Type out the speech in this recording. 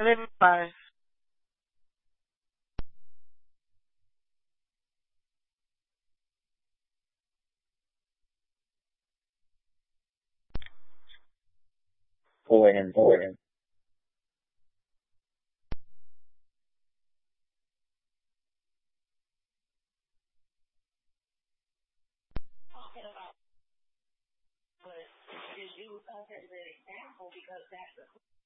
And then bye. for him. Talking about, but you use us as an example because that's the